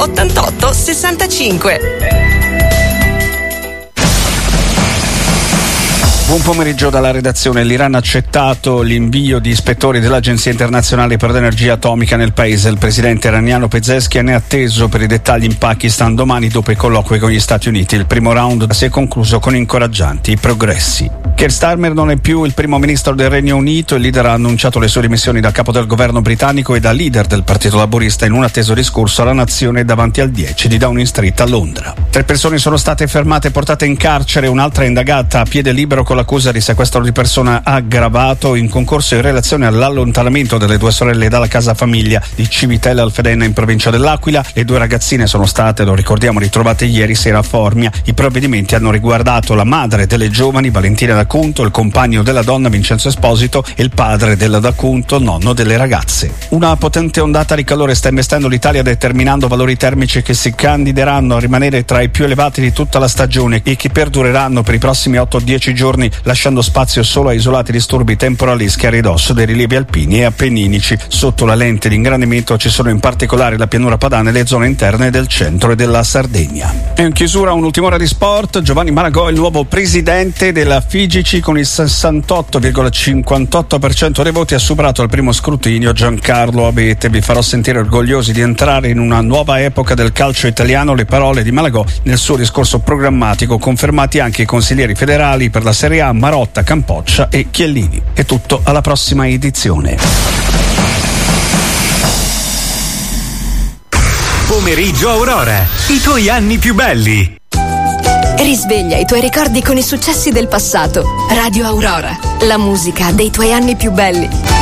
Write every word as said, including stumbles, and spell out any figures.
ottantotto sessantacinque. Buon pomeriggio dalla redazione. L'Iran ha accettato l'invio di ispettori dell'Agenzia internazionale per l'energia atomica nel paese. Il presidente iraniano Pezeshkian è atteso per i dettagli in Pakistan domani dopo i colloqui con gli Stati Uniti. Il primo round si è concluso con incoraggianti progressi. Keir Starmer non è più il primo ministro del Regno Unito. Il leader ha annunciato le sue dimissioni da capo del governo britannico e da leader del Partito Laburista in un atteso discorso alla nazione davanti al dieci di Downing Street a Londra. Tre persone sono state fermate e portate in carcere, un'altra è indagata a piede libero con l'accusa di sequestro di persona aggravato in concorso in relazione all'allontanamento delle due sorelle dalla casa famiglia di Civitella Alfedena in provincia dell'Aquila. Le due ragazzine sono state, lo ricordiamo, ritrovate ieri sera a Formia. I provvedimenti hanno riguardato la madre delle giovani, Valentina D'Acunto, il compagno della donna, Vincenzo Esposito, e il padre della D'Acunto, nonno delle ragazze. Una potente ondata di calore sta investendo l'Italia, determinando valori termici che si candideranno a rimanere tra i più elevati di tutta la stagione e che perdureranno per i prossimi otto dieci giorni, lasciando spazio solo a isolati disturbi temporaleschi a ridosso dei rilievi alpini e appenninici. Sotto la lente di ingrandimento ci sono in particolare la pianura padana e le zone interne del centro e della Sardegna. E in chiusura un'ultima ora di sport. Giovanni Malagò, il nuovo presidente della FIGC, con il sessantotto virgola cinquantotto per cento dei voti ha superato al primo scrutinio Giancarlo Abete. Vi farò sentire orgogliosi di entrare in una nuova epoca del calcio italiano, le parole di Malagò nel suo discorso programmatico, confermati anche i consiglieri federali per la Serie A Marotta, Campoccia e Chiellini. È tutto, alla prossima edizione. Pomeriggio Aurora, i tuoi anni più belli. Risveglia i tuoi ricordi con i successi del passato. Radio Aurora, la musica dei tuoi anni più belli.